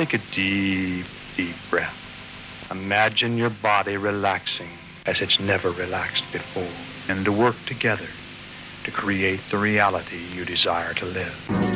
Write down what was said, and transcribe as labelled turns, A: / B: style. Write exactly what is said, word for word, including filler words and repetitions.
A: take a deep, deep breath. Imagine your body relaxing as it's never relaxed before, and to work together to create the reality you desire to live.